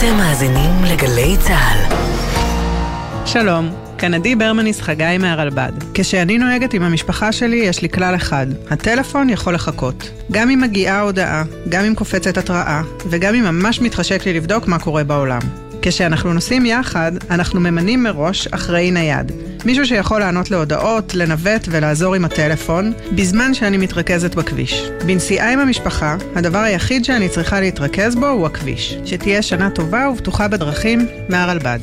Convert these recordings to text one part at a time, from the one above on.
אתם מאזינים לגלי צהל. שלום, כאן עדי ברמניס חגי מהרלב"ד. כשאני נוהגת עם המשפחה שלי יש לי כלל אחד, הטלפון יכול לחכות. גם אם מגיעה הודעה, גם אם קופצת התראה, וגם אם ממש מתחשק לי לבדוק מה קורה בעולם. כשאנחנו נוסעים יחד, אנחנו ממנים מראש אחראי נייד. מישהו שיכול לענות להודעות, לנווט ולעזור עם הטלפון, בזמן שאני מתרכזת בכביש. בנסיעה עם המשפחה, הדבר היחיד שאני צריכה להתרכז בו הוא הכביש. שתהיה שנה טובה ובטוחה בדרכים, מהרלב"ד.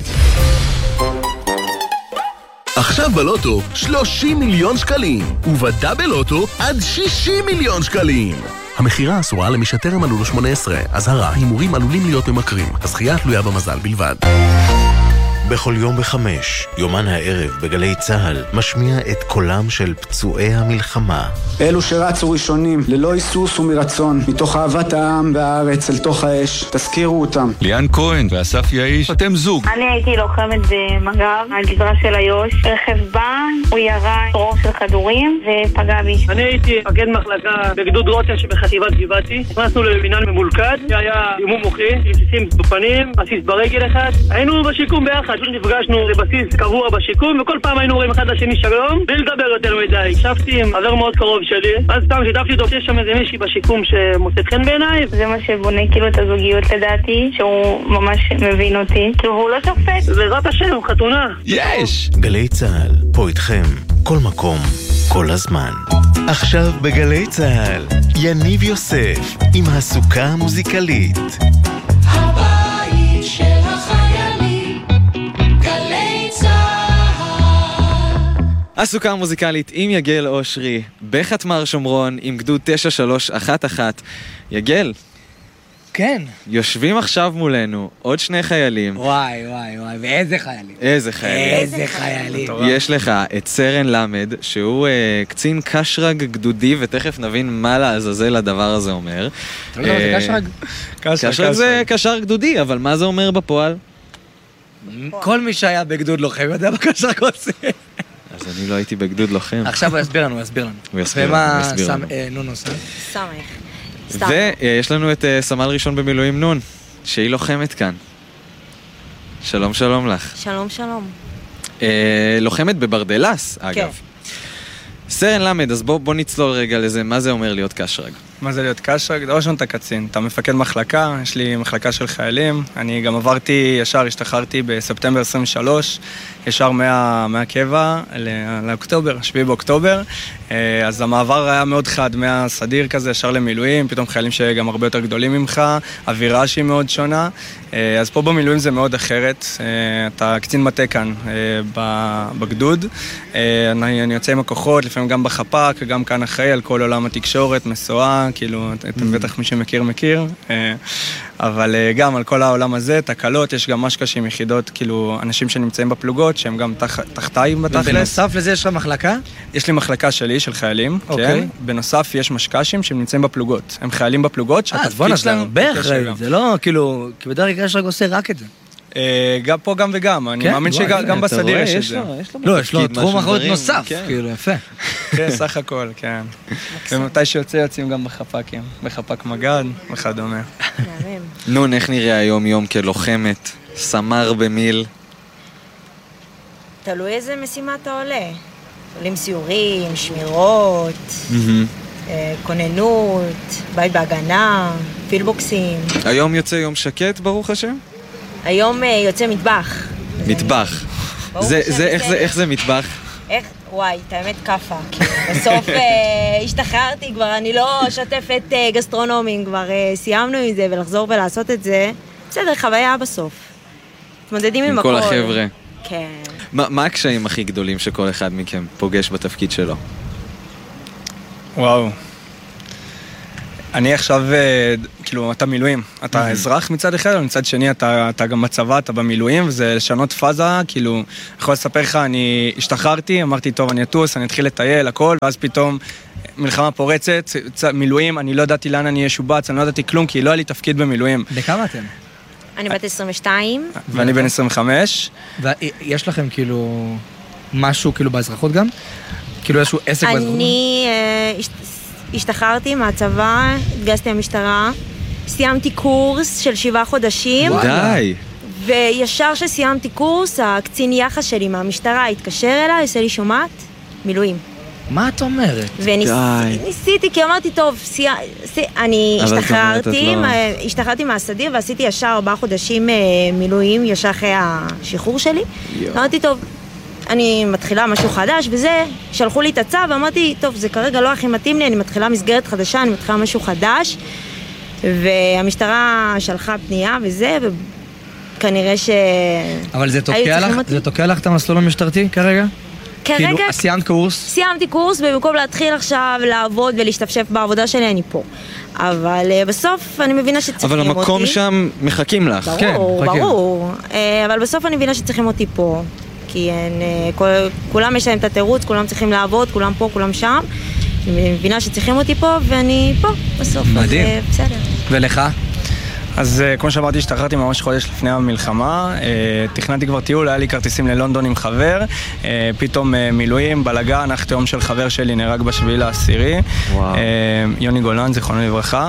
עכשיו בלוטו 30 מיליון שקלים, ובדאבל לוטו עד 60 מיליון שקלים. המחירה אסורה למי שטרם מלאו לו 18. אזהרה, הימורים עלולים להיות ממכרים. הזכייה תלויה במזל בלבד. בכל יום ב5, יומן הערב בגלי צהל, משמיע את קולם של פצועי המלחמה. אלו שרצו ראשונים, ללא היסוס ומרצון, מתוך אהבת העם והארץ אל תוך האש, תזכירו אותם. ליאן כהן ואסף יאיש, אתם זוג. אני הייתי לוחמת במג"ב, הגזרה של איו"ש. רכב בא, הוא ירה רוב של כדורים ופגע בי. אני הייתי מפקד מחלקה בגדוד רוטן שבחטיבת גבעתי. נכנסנו לבניין ממולכד, היה אימון מוחי, רסיסים בפנים, רסיס ברגל אחד. היינו בשיקום ביחד. נפגשנו לבסיס קבוע בשיקום, וכל פעם היינו רואים אחד לשני שלום, בלי לדבר יותר מדי. ישבתי עם חבר מאוד קרוב שלי, אז סתם שיתפתי אותו, יש שם איזה מישהי בשיקום שמוצאת חן בעיניי. זה מה שבונה כאילו את הזוגיות לדעתי, שהוא ממש מבין אותי. כאילו הוא לא שופט. בעזרת השם, חתונה. יש! גלי צהל, פה איתכם, כל מקום, כל הזמן. עכשיו בגלי צהל, יניב יוסף, עם הסוכה המוזיקלית. הבית של החיילים. הסוכה המוזיקלית עם יגל אושרי בחתמר שומרון עם גדוד 9311. יגל, כן, יושבים עכשיו מולנו עוד שני חיילים. וואי, ואיזה חיילים. איזה חיילים. יש לך את סרן למד, שהוא קצין קשרג גדודי, ותכף נבין מה לעזאזל הדבר הזה אומר. זה קשרג? קשרג זה קשר גדודי, אבל מה זה אומר בפועל? כל מי שהיה בגדוד לוחם יודע בקשרג עושה. אז אני לא הייתי בגדוד לוחם. עכשיו הוא יסביר לנו. ומה נון עושה? סמך. ויש לנו את סמל ראשון במילואים נון, שהיא לוחמת כאן. שלום, שלום לך. שלום. לוחמת בברדלס, אגב. סרן למד, אז בוא נצלול רגע לזה, מה זה אומר להיות קשרג? מה זה להיות קשרג? דבר ראשון אתה קצין, אתה מפקד מחלקה, יש לי מחלקה של חיילים, אני גם השתחררתי בספטמבר 23, ישר מהקבע לאוקטובר, 7 באוקטובר, אז המעבר היה מאוד חד, מהסדיר כזה, ישר למילואים, פתאום חיילים שגם הרבה יותר גדולים ממך, אווירה שהיא מאוד שונה, אז פה במילואים זה מאוד אחרת, אתה קצין מטה כאן בגדוד, אני יוצא עם הכוחות, לפעמים גם בחפ"ק, גם כאן אחראי על כל עולם התקשורת, מסועה, כאילו, אתם בטח מי שמכיר, אבל גם על כל העולם הזה, תקלות, יש גם משקש עם יחידות, כאילו, אנשים שנמצאים בפלוגות, שהם גם תחתיים בתכלס. ובנוסף לזה יש לך מחלקה? יש לי מחלקה שלי, של חיילים, כן. בנוסף יש משקשים שהם נמצאים בפלוגות. הם חיילים בפלוגות, שהתפקיד שלהם... הרבה אחרי, זה לא, כאילו, כי בדרך כלל רק עושה רק את זה. גם פה גם וגם, אני מאמין שגם בסדיר יש את זה. לא, יש לו תחום אחרות נוסף, כאילו, יפה. כן, סך הכל, כן. ומתי יוצאים גם בחפ"קים, בחפ"ק מג"ד וכדומה. נון, איך נראה היום כלוחמת, סמר במיל? תלוי איזה משימה אתה עולה. עולים סיורים, שמירות, כוננות, בית בהגנה, פילבוקסים. היום יוצא יום שקט, ברוך השם? היום יוצא מטבח. מטבח. איך זה מטבח? וואי, את האמת קפה. בסוף השתחררתי כבר, אני לא שוטפת גסטרונומים, כבר סיימנו עם זה, ולחזור ולעשות את זה. בסדר, חוויה בסוף. מתמודדים עם הכל. עם כל החבר'ה. כן. מה הקשיים הכי גדולים שכל אחד מכם פוגש בתפקיד שלו? וואו. אני עכשיו, כאילו, אתה מילואים. אתה אזרח מצד אחד, אבל מצד שני אתה גם בצבא, אתה במילואים, וזה לשנות פאזה, כאילו, יכול לספר לך, אני השתחררתי, אמרתי, טוב, אני אטוס, אני אתחיל לטייל, הכל, ואז פתאום מלחמה פורצת, מילואים, אני לא ידעתי לאן אני אשובץ, אני לא ידעתי כלום, כי לא היה לי תפקיד במילואים. בכמה אתם? אני בת 22. ואני בן 25. ויש לכם כאילו משהו כאילו באזרחות גם? כאילו איזשהו עסק באזרחות? אני השתחררתי מהצבא, התגייסתי למשטרה, סיימתי קורס של 7 חודשים. די. וישר שסיימתי קורס, הקצין יחס שלי מהמשטרה התקשר אליי, עושה לי שומעת, מילואים. מה את אומרת? וניסיתי, כי אמרתי, טוב, אני השתחררתי מהסדיר ועשיתי ישר 4 חודשים מילואים, ישר אחרי השחרור שלי. אמרתי, טוב, אני מתחילה משהו חדש, וזה, שלחו לי את הצו, ואמרתי, טוב, זה כרגע לא הכי מתאים לי, אני מתחילה מסגרת חדשה, אני מתחילה משהו חדש, והמשטרה שלחה פנייה וזה, וכנראה ש... אבל זה תוקע לך את המסלול המשטרתי כרגע? כרגע... כאילו, סיימת קורס? סיימתי קורס, ובמקום להתחיל עכשיו לעבוד ולהשתפשף בעבודה שלי, אני פה. אבל בסוף אני מבינה שצריכים אותי. אבל המקום שם מחכים לך. ברור. אבל בסוף אני מבינה שצריכים אותי פה. כי כולם יש להם את התירוץ, כולם צריכים לעבוד, כולם פה, כולם שם. אני מבינה שצריכים אותי פה, ואני פה בסוף. מדהים. בסדר. ולך? אז כמו שאמרתי, השתחררתי ממש חודש לפני המלחמה, תכננתי כבר טיול, היה לי כרטיסים ללונדון עם חבר, פתאום מילואים, בלגן, אחת יום של חבר שלי נהרג ב7/10, יוני גולן, זיכרונו לברכה,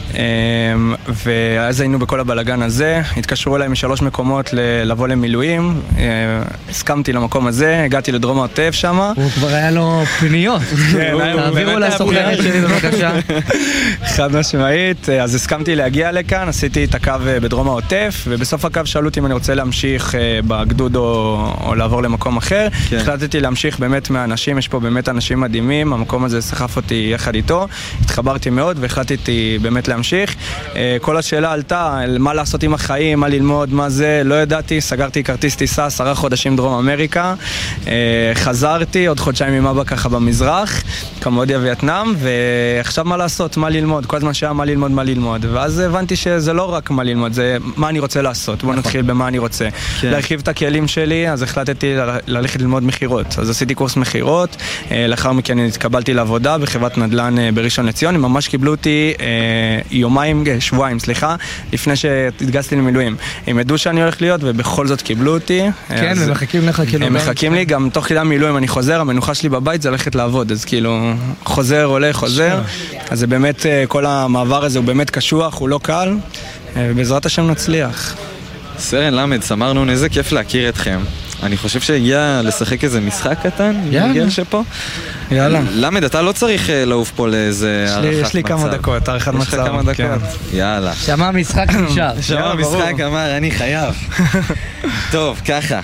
ואז היינו בכל הבלגן הזה, התקשרו אליי מ3 מקומות לבוא למילואים, הסכמתי למקום הזה, הגעתי לדרום העוטף שם. הוא כבר היה לו פניות, תעבירו לסוחרת שלי בבקשה. חד משמעית, אז הסכמתי להגיע לכאן, עשיתי את הקו בדרום העוטף, ובסוף הקו שאלו אותי אם אני רוצה להמשיך בגדוד או לעבור למקום אחר. החלטתי להמשיך באמת מהאנשים, יש פה באמת אנשים מדהימים, המקום הזה סחף אותי יחד איתו, התחברתי מאוד והחלטתי באמת להמשיך. כל השאלה עלתה, מה לעשות עם החיים, מה ללמוד, מה זה, לא ידעתי, סגרתי כרטיס טיסה, 10 חודשים דרום אמריקה, חזרתי, עוד חודשיים עם אבא ככה במזרח, קמבודיה וייטנאם, ועכשיו מה לעשות, מה ללמוד, כל הזמן שהיה מה ללמוד, ואז הבנתי שזה לא רק מה ללמוד, זה מה אני רוצה לעשות. בוא נתחיל במה אני רוצה. להרחיב את הכלים שלי, אז החלטתי ללכת ללמוד מחירות. אז עשיתי קורס מחירות, לאחר מכן התקבלתי לעבודה בחברת נדל"ן בראשון לציון, הם ממש קיבלו אותי שבועיים, לפני שהתגייסתי למילואים. הם ידעו שאני הולך להיות, ובכל זאת קיבלו אותי. כן, ומחכים לך כאילו. הם מחכים לי, גם תוך כדי המילואים אני חוזר, המנוחה שלי בבית זה ללכת לעבוד, אז כאילו חוזר, עולה, חוזר. אז זה באמת, כל המעבר הזה הוא באמת קשוח, הוא לא קל, ובעזרת השם נצליח. סרן למד, סמרנו, איזה כיף להכיר אתכם. אני חושב שהגיע לשחק איזה משחק קטן, יאללה. שפה. יאללה. למד, אתה לא צריך לעוף פה לאיזה הערכת מצב. יש לי כמה דקות, הערכת מצב. יש לך כמה דקות. יאללה. שמע משחק נשאר. שמע משחק, אמר, אני חייב. טוב, ככה.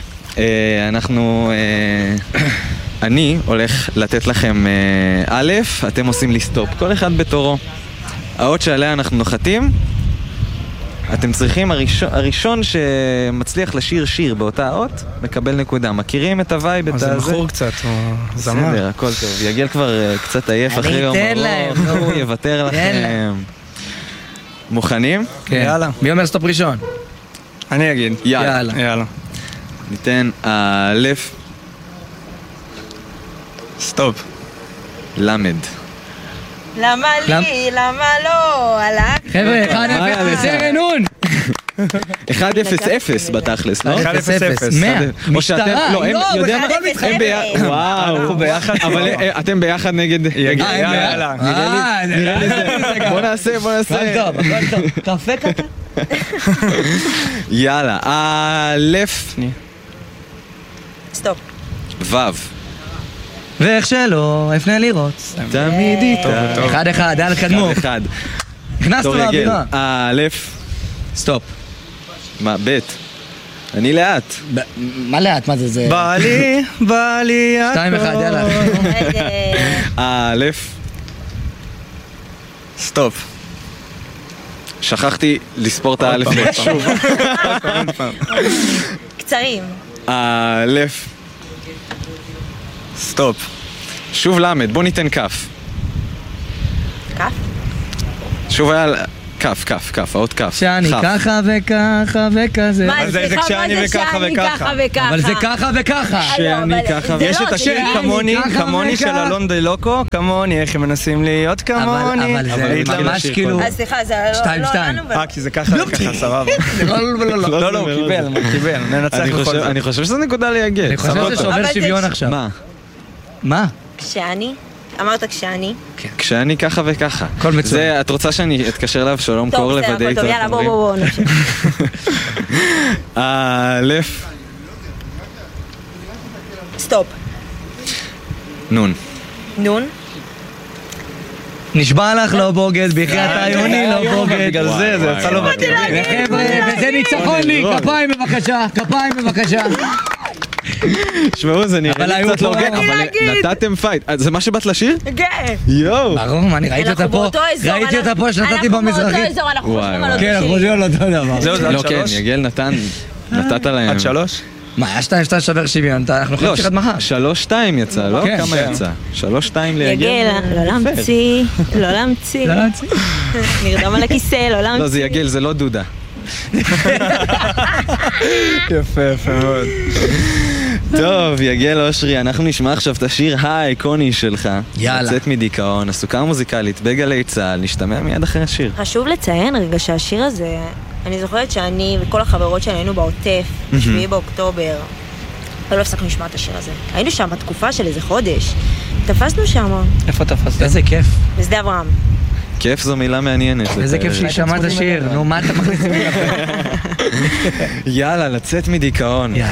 אני הולך לתת לכם א', אתם עושים לי סטופ, כל אחד בתורו. האות שעליה אנחנו נוחתים, אתם צריכים, הראשון שמצליח לשיר שיר באותה האות, מקבל נקודה. מכירים את הווייב, את הזה? זה מכור קצת, זמר. בסדר, הכל טוב. יגיע כבר קצת עייף אחרי יום ארוך, הוא יוותר לכם. מוכנים? יאללה. מי אומר סטופ ראשון? אני אגיד. יאללה. ניתן א', סטופ. למד. למה לי? למה לא? חבר'ה, 1-0 סרן נון! 1-0-0 בתכלס, לא? 1-0-0. 100. משטרה. לא, הם יודעים מה? הם ביחד. וואו. אנחנו ביחד. אבל אתם ביחד נגד... יאללה. נראה לי זה. בוא נעשה. הכל טוב. קפה קטן. יאללה. א', סטופ. ו'. ואיך שלא, אפנה לראות. תמיד איתה. 1-1, יאללה קדמו. 1-1. נכנסנו לאווירה. א', סטופ. מה, ב'. אני לאט. מה לאט? מה זה? בא לי 2-1, יאללה. א', סטופ. שכחתי לספור את האלף שוב. קצרים. א', סטופ. שוב למד, בוא ניתן כף. כף? שוב היה כף, עוד כף. שאני ככה וככה וכזה. מה זה שאני וככה וככה? אבל זה ככה וככה. שאני ככה וככה. יש את השיר כמוני של אלון דלוקו, כמוני, איך הם מנסים להיות כמוני. אבל זה ממש כאילו... אז סליחה, זה לא... 2-2. כי זה ככה וככה, סבבה. לא, הוא קיבל, ננצח בכל זאת. אני חושב שזה נקודה להגיע. אני חושב שזה שובר שוויון עכשיו. מה? כשאני... אמרת כשאני. כשאני ככה וככה. הכל מצוין. את רוצה שאני אתקשר אליו שלום קור לוודא איתו? טוב, יאללה, בוא. א' סטופ. נון. נון? נשבע לך לא בוגד, בחייאת העיוני לא בוגד. בגלל זה יצא לו מתאים. חבר'ה, וזה ניצחון לי, כפיים בבקשה. שמעו, זה נראה לי קצת לא הוגן, אבל נתתם פייט. זה מה שבאת לשיר? כן. יואו. ברור, אני ראיתי אותה פה שנתתי במזרחית. אנחנו באותו אזור, אנחנו חושבים על אותו כן, אנחנו חושבים על אותו דבר. זהו, זה עד לא, כן, 3? יגל נתת להם. עד 3? מה, היה 2-2 שובר שוויון, אנחנו יכולים שיחת מחר. 3-2 יצא, לא? כמה יצא? 3-2 ליגל. יגל, לא להמציא. נרדם על הכיסא, לא להמציא. לא, זה יגל, זה לא דודה. יפה מאוד. טוב, יגל אושרי, אנחנו נשמע עכשיו את השיר האיקוני שלך. יאללה. לצאת מדיכאון, הסוכה מוזיקלית בגלי צהל, נשתמע מיד אחרי השיר. חשוב לציין רגע שהשיר הזה, אני זוכרת שאני וכל החברות שלנו בעוטף, 7 באוקטובר, לא הפסקנו לשמוע את השיר הזה. היינו שם בתקופה של איזה חודש. תפסנו שם. איפה תפסת? איזה כיף. בשדה אברהם. כיף זו מילה מעניינת. איזה כיף שהיא שמעת השיר. נו, מה אתה מכניס לי? יאללה, לצאת מדיכאון. יאללה.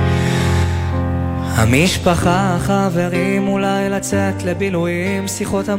המשפחה, חברים, אולי לצאת לבילויים, שיחות